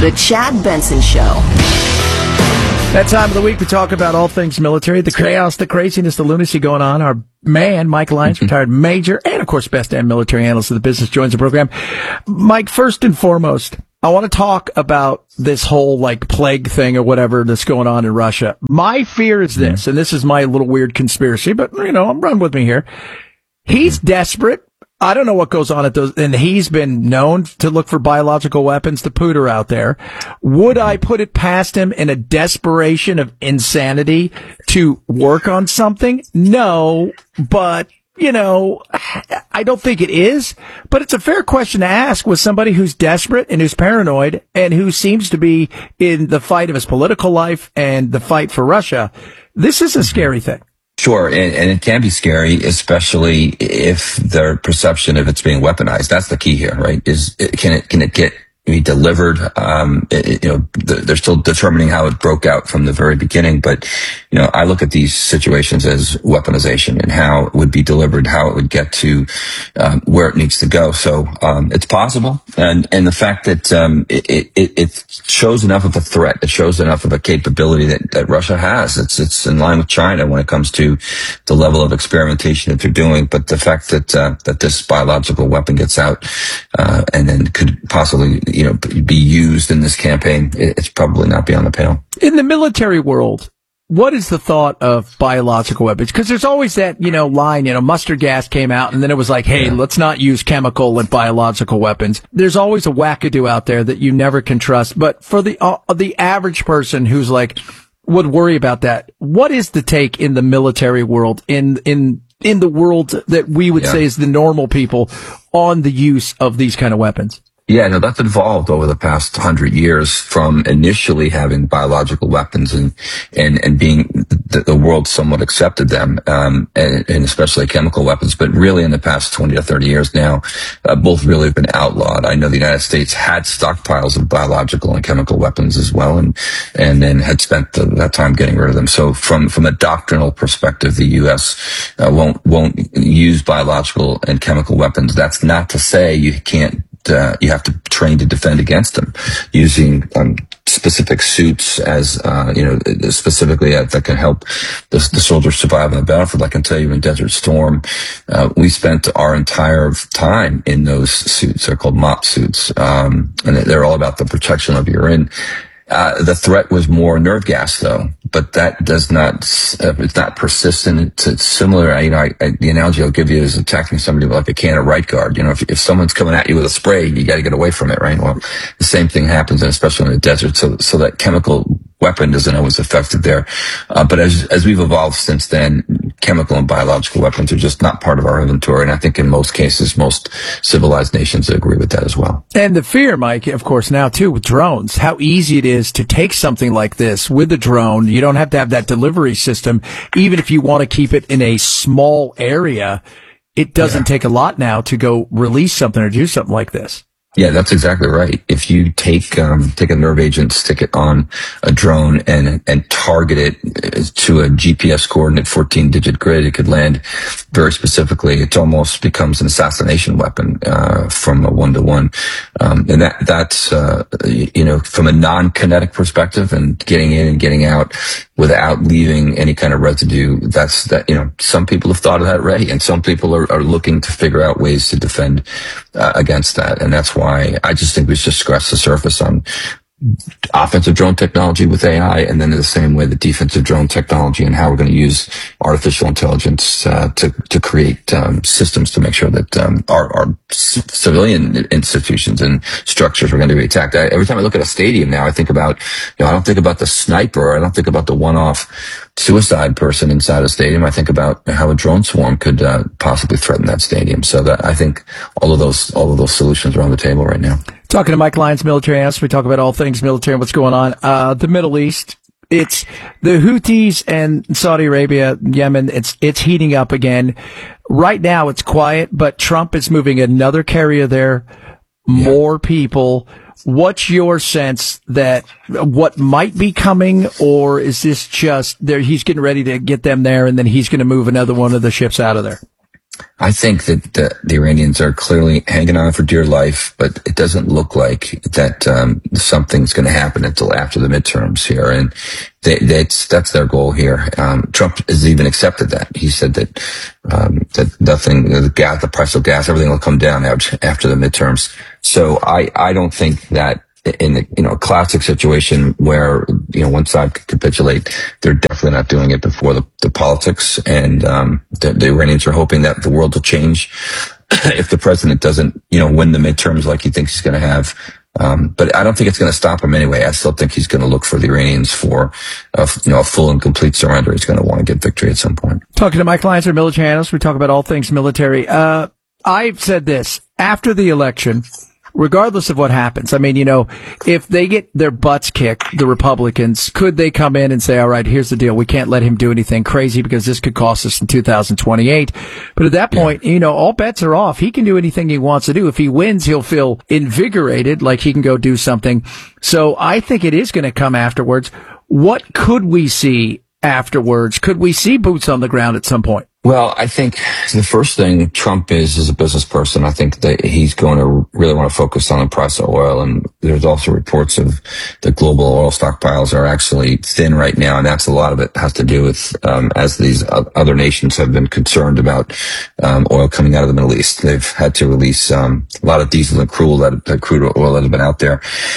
The Chad Benson Show. That time of the week, we talk about all things military, the chaos, the craziness, the lunacy going on. Our man, Mike Lyons, retired major, and of course, best damn military analyst of the business, joins the program. Mike, first and foremost, I want to talk about this whole plague thing or whatever that's going on in Russia. My fear is this, and this is my little weird conspiracy, but run with me here. He's desperate. I don't know what goes on at those, and he's been known to look for biological weapons to pooter out there. Would I put it past him in a desperation of insanity to work on something? No, but, I don't think it is, but it's a fair question to ask with somebody who's desperate and who's paranoid and who seems to be in the fight of his political life and the fight for Russia. This is a scary thing. Sure, and it can be scary, especially if their perception of it's being weaponized. That's the key here, right? Can it be delivered? They're still determining how it broke out from the very beginning, but I look at these situations as weaponization and how it would be delivered, how it would get to where it needs to go. So it's possible, and the fact that it shows enough of a threat, it shows enough of a capability that Russia has. It's in line with China when it comes to the level of experimentation that they're doing. But the fact that this biological weapon gets out and then could possibly be used in this campaign, it's probably not beyond the pale. In the military world, what is the thought of biological weapons? Because there's always that, line, mustard gas came out and then it was like, hey, let's not use chemical and biological weapons. There's always a wackadoo out there that you never can trust. But for the average person who's would worry about that, what is the take in the military world, in the world that we would say is the normal people, on the use of these kind of weapons? Yeah, no, that's evolved over the past 100 years from initially having biological weapons and being the world somewhat accepted them, and especially chemical weapons. But really in the past 20 to 30 years now, both really have been outlawed. I know the United States had stockpiles of biological and chemical weapons as well, and then had spent that time getting rid of them. So from a doctrinal perspective, the U.S. won't use biological and chemical weapons. That's not to say you can't. You have to train to defend against them using specific suits as specifically that can help the soldiers survive on the battlefield. I can tell you in Desert Storm, we spent our entire time in those suits. They're called MOPP suits, and they're all about the protection of your in. The threat was more nerve gas, though, but that does not, it's not persistent. It's similar. The analogy I'll give you is attacking somebody with a can of Right Guard. If someone's coming at you with a spray, you got to get away from it, right? Well, the same thing happens, and especially in the desert. So that chemical weapon isn't always effective there. But as we've evolved since then, chemical and biological weapons are just not part of our inventory. And I think in most cases, most civilized nations agree with that as well. And the fear, Mike, of course, now too, with drones, how easy it is to take something like this with a drone. You don't have to have that delivery system. Even if you want to keep it in a small area, it doesn't take a lot now to go release something or do something like this. Yeah, that's exactly right. If you take a nerve agent, stick it on a drone and target it to a GPS coordinate 14-digit grid, it could land very specifically. It almost becomes an assassination weapon, from a 1-to-1. And that's, from a non-kinetic perspective and getting in and getting out without leaving any kind of residue. Some people have thought of that already, and some people are looking to figure out ways to defend, against that. And that's why I just think we should scratch the surface on offensive drone technology with AI, and then in the same way the defensive drone technology and how we're going to use artificial intelligence to create systems to make sure that our civilian institutions and structures are going to be attacked. Every time I look at a stadium now, I think about, I don't think about the sniper, I don't think about the one-off suicide person inside a stadium. I think about how a drone swarm could possibly threaten that stadium. So that I think all of those solutions are on the table right now. Talking to Mike Lyons, military analyst, we talk about all things military and what's going on. The Middle East, it's the Houthis and Saudi Arabia, Yemen, it's heating up again. Right now it's quiet, but Trump is moving another carrier there, more people. What's your sense that what might be coming, or is this just there? He's getting ready to get them there, and then he's going to move another one of the ships out of there? I think that the Iranians are clearly hanging on for dear life, but it doesn't look like that something's going to happen until after the midterms here, and that's their goal here. Trump has even accepted that. He said that that nothing, the price of gas, everything will come down after the midterms. So I don't think that in the classic situation where one side could capitulate, they're definitely not doing it before the politics, and the Iranians are hoping that the world will change if the president doesn't win the midterms like he thinks he's going to have. But I don't think it's going to stop him anyway. I still think he's going to look for the Iranians for a full and complete surrender. He's going to want to get victory at some point. Talking to Mike Lyons, our military analyst, we talk about all things military. I've said this after the election. Regardless of what happens, I mean, if they get their butts kicked, the Republicans, could they come in and say, all right, here's the deal. We can't let him do anything crazy because this could cost us in 2028. But at that point, all bets are off. He can do anything he wants to do. If he wins, he'll feel invigorated, like he can go do something. So I think it is going to come afterwards. What could we see afterwards? Could we see boots on the ground at some point? Well, I think the first thing Trump is a business person. I think that he's going to really want to focus on the price of oil. And there's also reports of the global oil stockpiles are actually thin right now. And that's a lot of it has to do with, as these other nations have been concerned about, oil coming out of the Middle East. They've had to release, a lot of diesel and crude oil that have been out there.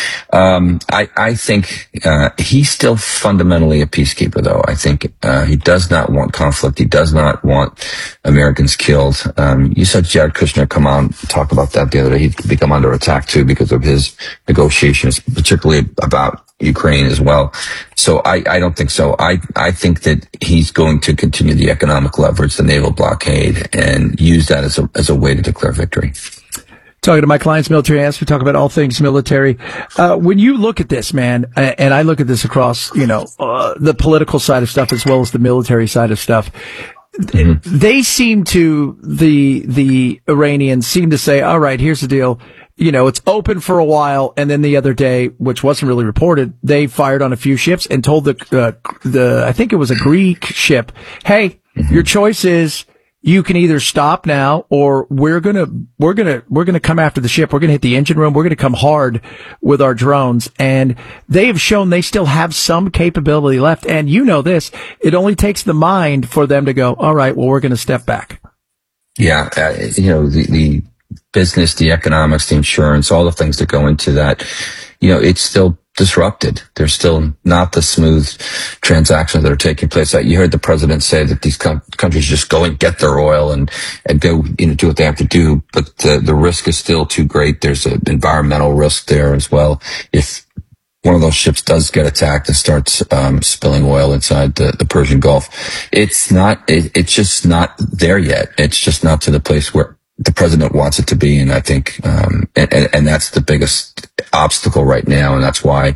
I think, he's still fundamentally a peacekeeper though. I think, he does not want conflict. He does not want Americans killed. You saw Jared Kushner come on talk about that the other day. He'd become under attack too because of his negotiations, particularly about Ukraine as well. So I don't think so. I think that he's going to continue the economic leverage, the naval blockade, and use that as a way to declare victory. Talking to Mike Lyons, military analyst, we talk about all things military. When you look at this, man, and I look at this across, the political side of stuff as well as the military side of stuff, they seem to, the Iranians seem to say, all right, here's the deal. It's open for a while. And then the other day, which wasn't really reported, they fired on a few ships and told I think it was a Greek ship, hey, your choice is, you can either stop now or we're going to come after the ship. We're going to hit the engine room. We're going to come hard with our drones. And they have shown they still have some capability left. And this, it only takes the mind for them to go, all right, well, we're going to step back. Yeah. The business, the economics, the insurance, all the things that go into that, it's still disrupted. There's still not the smooth transactions that are taking place. You heard the president say that these countries just go and get their oil and go, do what they have to do. But the risk is still too great. There's an environmental risk there as well. If one of those ships does get attacked and starts spilling oil inside the Persian Gulf, it's just not there yet. It's just not to the place where the president wants it to be. And I think, and that's the biggest obstacle right now. And that's why,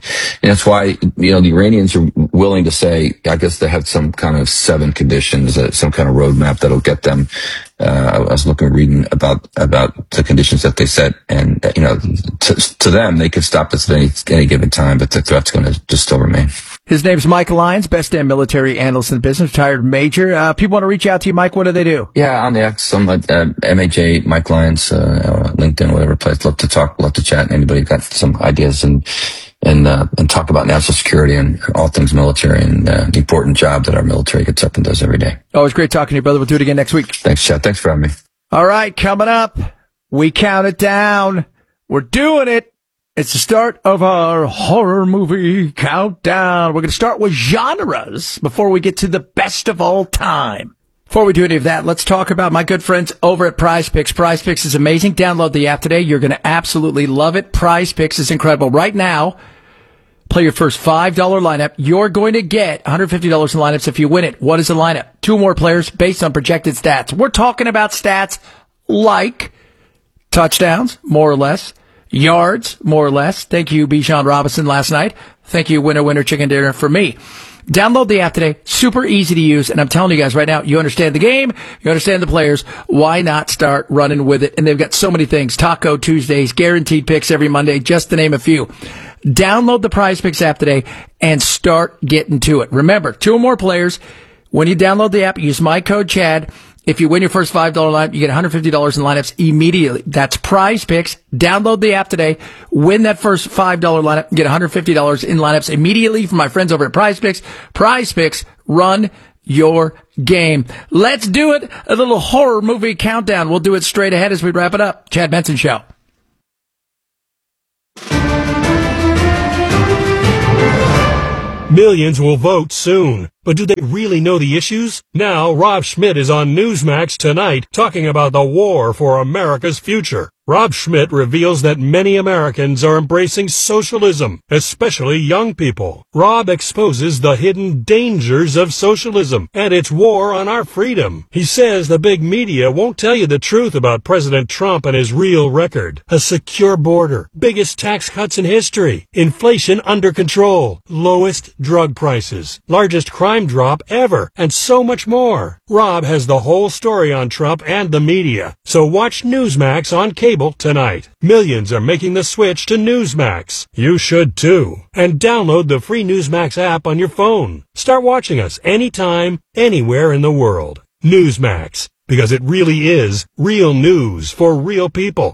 the Iranians are willing to say, I guess they have some kind of 7 conditions, some kind of roadmap that'll get them. I was reading about the conditions that they set, and, to them, they could stop this at any given time, but the threat's going to just still remain. His name's Mike Lyons, best damn military analyst in business, retired major. People want to reach out to you, Mike. What do they do? Yeah, on the X, I'm MAJ, Mike Lyons, LinkedIn, whatever place. Love to talk, love to chat. Anybody got some ideas and talk about national security and all things military and the important job that our military gets up and does every day. Always great talking to you, brother. We'll do it again next week. Thanks, Chad. Thanks for having me. All right, coming up, we count it down. We're doing it. It's the start of our horror movie countdown. We're going to start with genres before we get to the best of all time. Before we do any of that, let's talk about my good friends over at Prize Picks. Prize Picks is amazing. Download the app today. You're going to absolutely love it. Prize Picks is incredible. Right now, play your first $5 lineup. You're going to get $150 in lineups if you win it. What is a lineup? 2 more players based on projected stats. We're talking about stats like touchdowns, more or less. Yards, more or less. Thank you, Bijan Robinson, last night. Thank you, winner, chicken dinner for me. Download the app today. Super easy to use. And I'm telling you guys right now, you understand the game. You understand the players. Why not start running with it? And they've got so many things. Taco Tuesdays, guaranteed picks every Monday, just to name a few. Download the Prize Picks app today and start getting to it. Remember, 2 more players. When you download the app, use my code Chad. If you win your first $5 lineup, you get $150 in lineups immediately. That's Prize Picks. Download the app today. Win that first $5 lineup. Get $150 in lineups immediately from my friends over at Prize Picks. Prize Picks, run your game. Let's do it. A little horror movie countdown. We'll do it straight ahead as we wrap it up. Chad Benson Show. Millions will vote soon. But do they really know the issues? Now, Rob Schmidt is on Newsmax tonight talking about the war for America's future. Rob Schmidt reveals that many Americans are embracing socialism, especially young people. Rob exposes the hidden dangers of socialism and its war on our freedom. He says the big media won't tell you the truth about President Trump and his real record. A secure border, biggest tax cuts in history, inflation under control, lowest drug prices, largest crime drop ever, and so much more. Rob has the whole story on Trump and the media, so watch Newsmax on cable tonight. Millions are making the switch to Newsmax. You should too. And download the free Newsmax app on your phone. Start watching us anytime, anywhere in the world. Newsmax, because it really is real news for real people.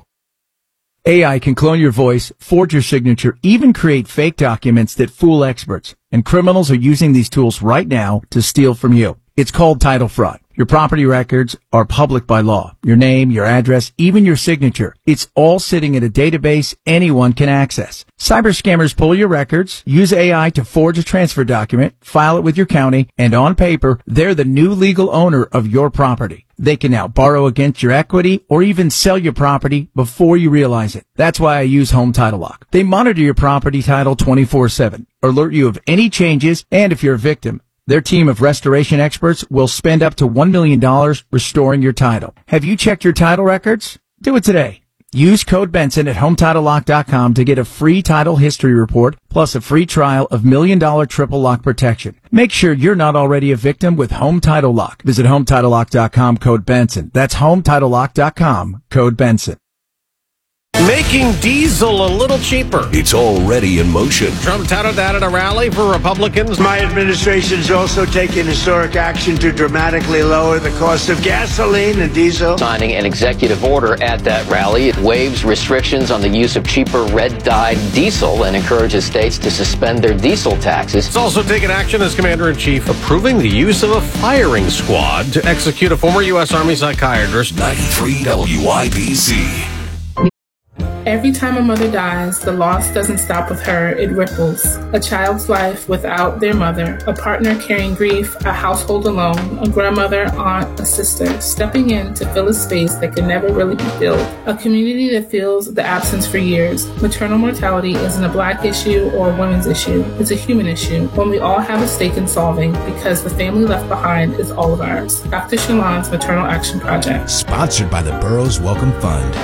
AI can clone your voice, forge your signature, even create fake documents that fool experts. And criminals are using these tools right now to steal from you. It's called title fraud. Your property records are public by law. Your name, your address, even your signature. It's all sitting in a database anyone can access. Cyber scammers pull your records, use AI to forge a transfer document, file it with your county, and on paper, they're the new legal owner of your property. They can now borrow against your equity or even sell your property before you realize it. That's why I use Home Title Lock. They monitor your property title 24/7, alert you of any changes, and if you're a victim, their team of restoration experts will spend up to $1 million restoring your title. Have you checked your title records? Do it today. Use code Benson at HometitleLock.com to get a free title history report plus a free trial of $1 million triple lock protection. Make sure you're not already a victim with Home Title Lock. Visit HometitleLock.com, code Benson. That's HometitleLock.com, code Benson. Making diesel a little cheaper. It's already in motion. Trump touted that at a rally for Republicans. My administration is also taking historic action to dramatically lower the cost of gasoline and diesel. Signing an executive order at that rally. It waives restrictions on the use of cheaper red-dyed diesel and encourages states to suspend their diesel taxes. It's also taken action as Commander-in-Chief, approving the use of a firing squad to execute a former U.S. Army psychiatrist. 93 WIBC. Every time a mother dies, the loss doesn't stop with her, it ripples. A child's life without their mother, a partner carrying grief, a household alone, a grandmother, aunt, a sister, stepping in to fill a space that can never really be filled. A community that feels the absence for years. Maternal mortality isn't a Black issue or a women's issue. It's a human issue, one we all have a stake in solving because the family left behind is all of ours. Dr. Shalon's Maternal Action Project. Sponsored by the Burroughs Welcome Fund.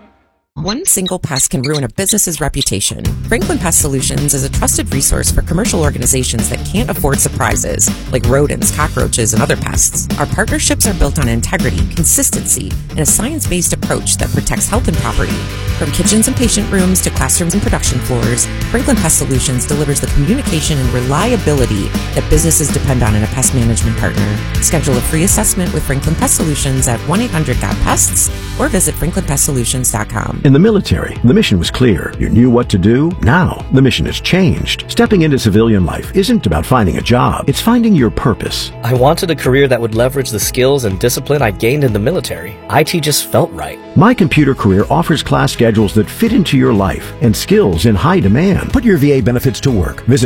One single pest can ruin a business's reputation. Franklin Pest Solutions is a trusted resource for commercial organizations that can't afford surprises, like rodents, cockroaches, and other pests. Our partnerships are built on integrity, consistency, and a science-based approach that protects health and property. From kitchens and patient rooms to classrooms and production floors, Franklin Pest Solutions delivers the communication and reliability that businesses depend on in a pest management partner. Schedule a free assessment with Franklin Pest Solutions at 1-800-GOT-PESTS or visit franklinpestsolutions.com. In the military, the mission was clear. You knew what to do. Now, the mission has changed. Stepping into civilian life isn't about finding a job. It's finding your purpose. I wanted a career that would leverage the skills and discipline I gained in the military. IT just felt right. My Computer Career offers class schedules that fit into your life and skills in high demand. Put your VA benefits to work. Visit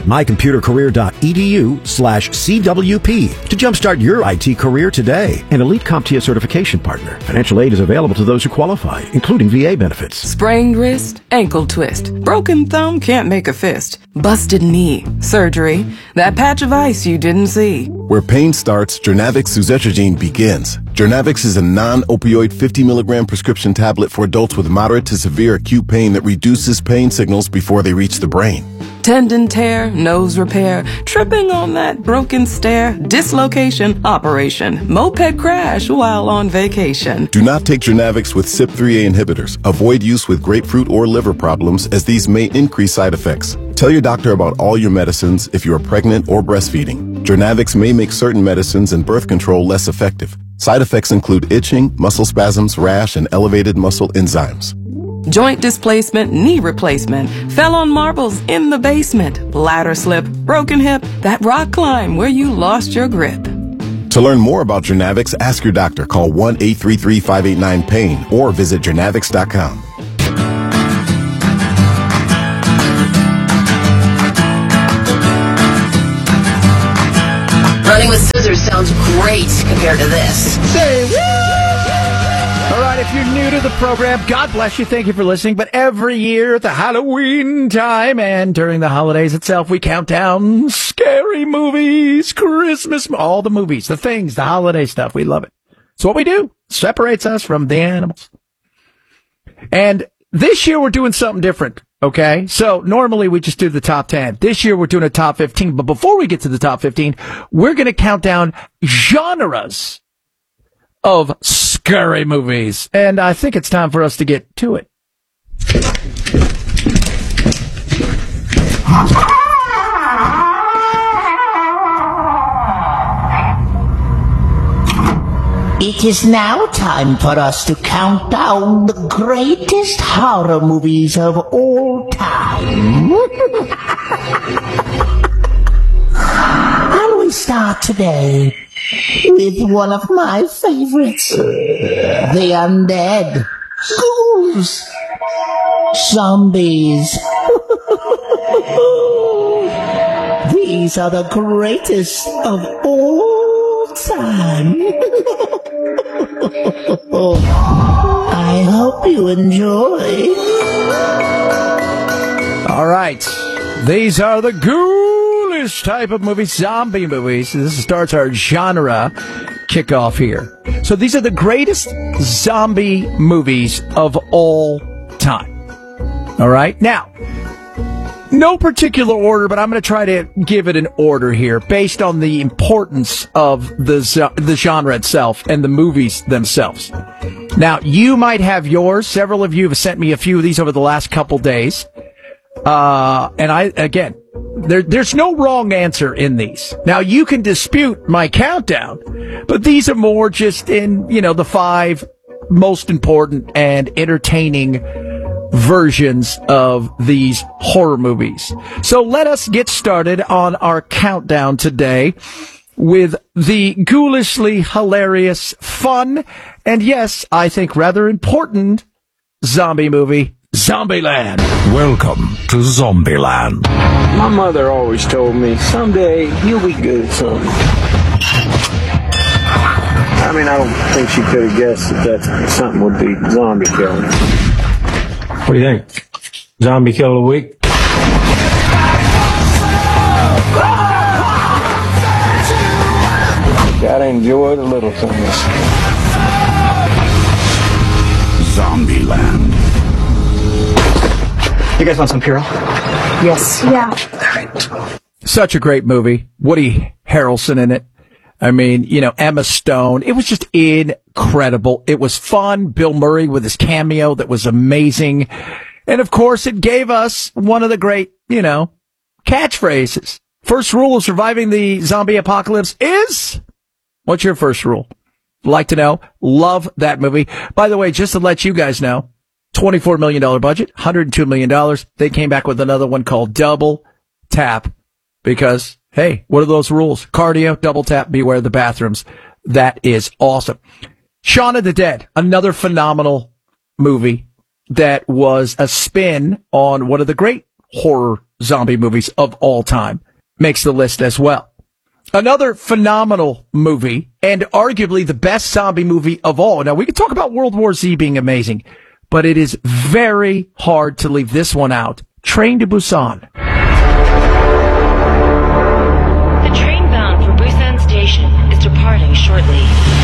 mycomputercareer.edu/CWP to jumpstart your IT career today. An elite CompTIA certification partner. Financial aid is available to those who qualify, including VA benefits. Sprained wrist, ankle twist, broken thumb can't make a fist, busted knee, surgery, that patch of ice you didn't see. Where pain starts, Jernavix suzetrigine begins. Jernavix is a non-opioid 50 milligram prescription tablet for adults with moderate to severe acute pain that reduces pain signals before they reach the brain. Tendon tear, nose repair, tripping on that broken stair, dislocation, operation, moped crash while on vacation. Do not take Jernavix with CYP3A inhibitors. Avoid use with grapefruit or liver problems as these may increase side effects. Tell your doctor about all your medicines if you are pregnant or breastfeeding. Jernavix may make certain medicines and birth control less effective. Side effects include itching, muscle spasms, rash, and elevated muscle enzymes. Joint displacement, knee replacement, fell on marbles in the basement, ladder slip, broken hip, that rock climb where you lost your grip. To learn more about Journavx, ask your doctor. Call 1-833-589-PAIN or visit Journavx.com. Running with scissors sounds great compared to this. Say woo! All right, if you're new to the program, God bless you. Thank you for listening. But every year at the Halloween time and during the holidays itself, we count down scary movies, Christmas, all the movies, the things, the holiday stuff. We love it. It's what we do. Separates us from the animals. And this year we're doing something different. Okay, so normally we just do the top 10. This year we're doing a top 15. But before we get to the top 15, we're going to count down genres of scary movies. And I think it's time for us to get to it. It is now time for us to count down the greatest horror movies of all time. And we start today with one of my favorites, the undead, ghouls, zombies. These are the greatest of all time. I hope you enjoy. All right. These are the ghoulish type of movies, zombie movies. This starts our genre kickoff here. So these are the greatest zombie movies of all time. All right. Now, no particular order, but I'm going to try to give it an order here based on the importance of the genre itself and the movies themselves. Now, you might have yours. Several of you have sent me a few of these over the last couple days. There's no wrong answer in these. Now, you can dispute my countdown, but these are more just in, the 5 most important and entertaining versions of these horror movies. So let us get started on our countdown today with the ghoulishly hilarious, fun, and yes, I think rather important zombie movie, Zombieland. Welcome to Zombieland. My mother always told me, someday you'll be good at something. I mean, I don't think she could have guessed that something would be zombie killing. What do you think? Zombie kill of the week? Gotta enjoy the little things. Zombieland. You guys want some Purell? Yes. Yeah. Such a great movie. Woody Harrelson in it. I mean, Emma Stone. It was just incredible. It was fun. Bill Murray with his cameo that was amazing. And of course, it gave us one of the great, catchphrases. First rule of surviving the zombie apocalypse is... What's your first rule? Like to know? Love that movie. By the way, just to let you guys know, $24 million budget, $102 million. They came back with another one called Double Tap because... Hey, what are those rules? Cardio, double tap, beware the bathrooms. That is awesome. Shaun of the Dead, another phenomenal movie that was a spin on one of the great horror zombie movies of all time. Makes the list as well. Another phenomenal movie and arguably the best zombie movie of all. Now, we can talk about World War Z being amazing, but it is very hard to leave this one out. Train to Busan. Is departing shortly.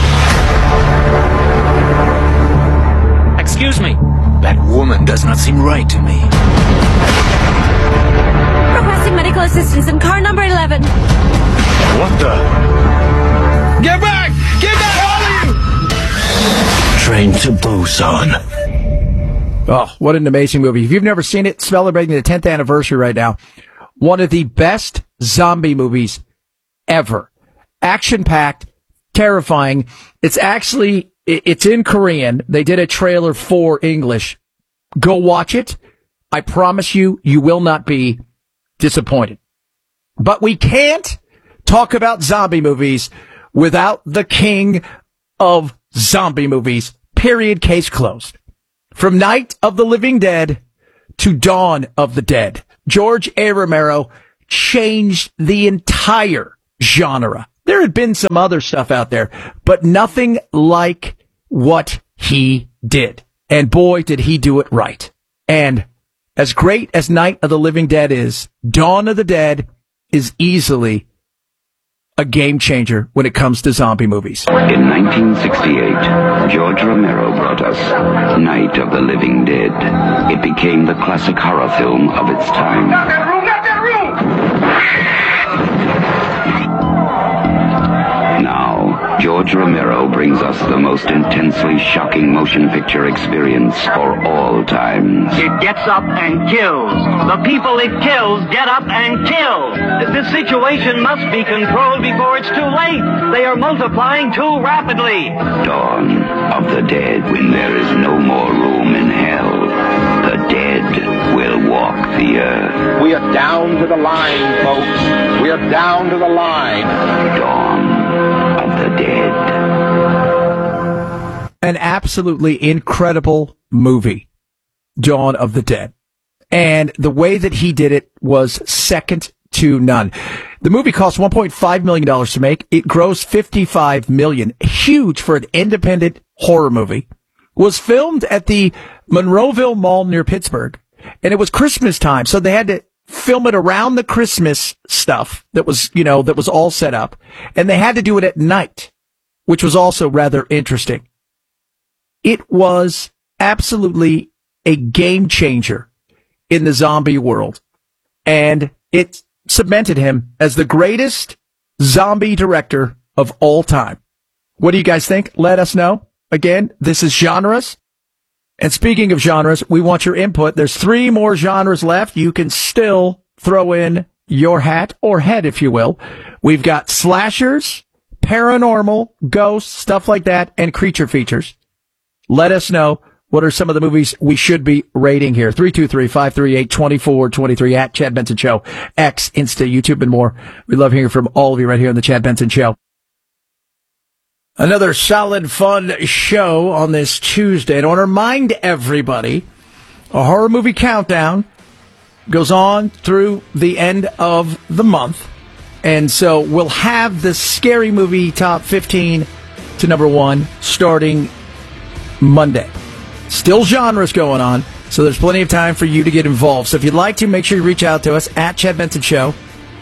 Excuse me. That woman does not seem right to me. Requesting medical assistance in car number 11. What the? Get back! Get back, all of you! Train to Busan. Oh, what an amazing movie. If you've never seen it, celebrating the 10th anniversary right now. One of the best zombie movies ever. Action-packed, terrifying. It's in Korean. They did a trailer for English. Go watch it. I promise you, you will not be disappointed. But we can't talk about zombie movies without the king of zombie movies. Period. Case closed. From Night of the Living Dead to Dawn of the Dead, George A. Romero changed the entire genre. There had been some other stuff out there, but nothing like what he did. And boy, did he do it right. And as great as Night of the Living Dead is, Dawn of the Dead is easily a game changer when it comes to zombie movies. In 1968, George Romero brought us Night of the Living Dead. It became the classic horror film of its time. Not that room! Not that room! Now, George Romero brings us the most intensely shocking motion picture experience for all times. It gets up and kills. The people it kills get up and kill. The situation must be controlled before it's too late. They are multiplying too rapidly. Dawn of the Dead, when there is no more room in hell. The dead will walk the earth. We are down to the line, folks. We are down to the line. Dawn of the Dead. An absolutely incredible movie, Dawn of the Dead. And the way that he did it was second to none. The movie cost $1.5 million to make. It grossed $55 million. Huge for an independent horror movie. Was filmed at the Monroeville Mall near Pittsburgh. And it was Christmas time, so they had to film it around the Christmas stuff that was all set up. And they had to do it at night, which was also rather interesting. It was absolutely a game changer in the zombie world. And it cemented him as the greatest zombie director of all time. What do you guys think? Let us know. Again, this is Genres. And speaking of genres, we want your input. There's 3 more genres left. You can still throw in your hat or head, if you will. We've got slashers, paranormal, ghosts, stuff like that, and creature features. Let us know what are some of the movies we should be rating here. 323-538-2423 at Chad Benson Show, X, Insta, YouTube, and more. We love hearing from all of you right here on the Chad Benson Show. Another solid, fun show on this Tuesday. And I want to remind everybody, a horror movie countdown goes on through the end of the month. And so we'll have the scary movie top 15 to number 1 starting Monday. Still genres going on, so there's plenty of time for you to get involved. So if you'd like to, make sure you reach out to us at Chad Benson Show,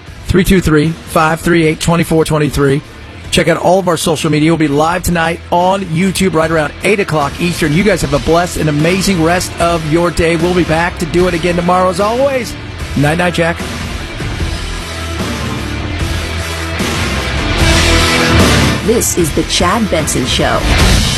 323-538-2423. Check out all of our social media. We'll be live tonight on YouTube right around 8 o'clock Eastern. You guys have a blessed and amazing rest of your day. We'll be back to do it again tomorrow as always. Night-night, Jack. This is the Chad Benson Show.